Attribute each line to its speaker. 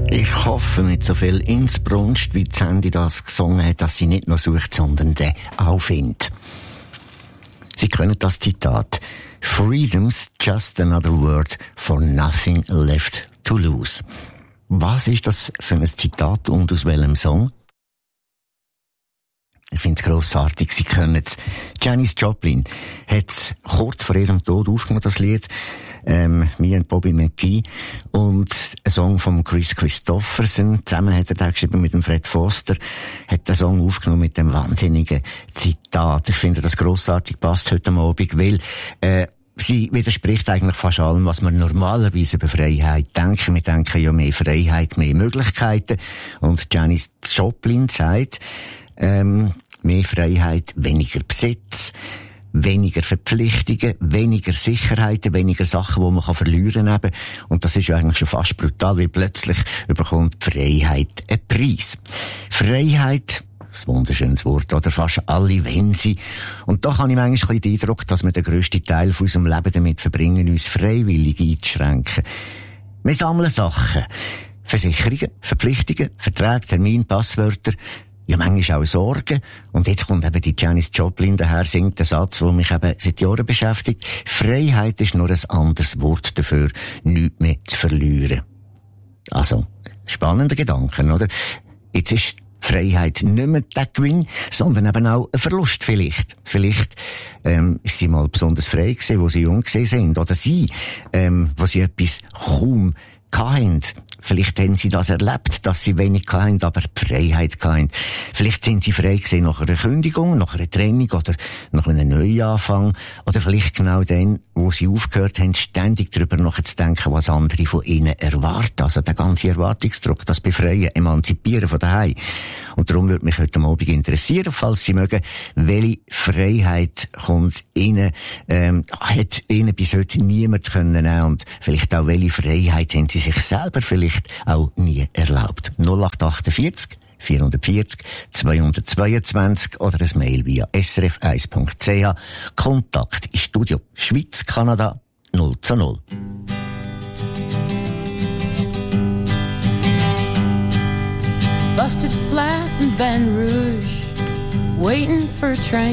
Speaker 1: Ich hoffe mit so viel Inbrunst, wie Sandy das gesungen hat, dass sie nicht nur sucht, sondern den auch findet. Sie können das Zitat: Freedom's just another word for nothing left to lose. Was ist das für ein Zitat und aus welchem Song? Ich finde es grossartig, Sie können es. Janis Joplin hat es kurz vor ihrem Tod aufgenommen, das Lied. Me und Bobby McGee. Und ein Song von Chris Christopherson. Zusammen hat er den geschrieben mit dem Fred Foster. Hat den Song aufgenommen mit dem wahnsinnigen Zitat. Ich finde, das grossartig passt heute Abend, weil, sie widerspricht eigentlich fast allem, was man normalerweise über Freiheit denken. Wir denken ja mehr Freiheit, mehr Möglichkeiten. Und Janis Joplin sagt, mehr Freiheit, weniger Besitz, weniger Verpflichtungen, weniger Sicherheiten, weniger Sachen, die man verlieren kann. Und das ist ja eigentlich schon fast brutal, weil plötzlich bekommt die Freiheit einen Preis. Freiheit, ein wunderschönes Wort, oder fast alle wollen sie. Und da habe ich manchmal den Eindruck, dass wir den grössten Teil von unserem Leben damit verbringen, uns freiwillig einzuschränken. Wir sammeln Sachen. Versicherungen, Verpflichtungen, Verträge, Termine, Passwörter. Ja, manchmal auch Sorgen. Und jetzt kommt eben die Janis Joplin daher, singt einen Satz, der mich eben seit Jahren beschäftigt. Freiheit ist nur ein anderes Wort dafür, nichts mehr zu verlieren. Also, spannender Gedanken, oder? Jetzt ist Freiheit nicht mehr der Gewinn, sondern eben auch ein Verlust vielleicht. Vielleicht ist sie mal besonders frei gewesen, wo sie jung gewesen sind. Oder sie, wo sie etwas kaum hatten. Vielleicht haben sie das erlebt, dass sie wenig hatten, aber die Freiheit hatten. Vielleicht sind sie frei gewesen nach einer Kündigung, nach einer Trennung oder nach einem Neuanfang. Oder vielleicht genau dann, wo sie aufgehört haben, ständig darüber nachzudenken, was andere von ihnen erwarten. Also der ganze Erwartungsdruck, das Befreien, Emanzipieren von daheim. Und darum würde mich heute Abend interessieren, falls Sie mögen, welche Freiheit kommt Ihnen, hat Ihnen bis heute niemand können nehmen, und vielleicht auch welche Freiheit haben Sie sich selber vielleicht auch nie erlaubt. 0848 440 222 oder ein Mail via srf1.ch. Kontakt ins Studio Schweiz, Kanada 0:0.
Speaker 2: Busted flat in Baton Rouge, waiting for a train.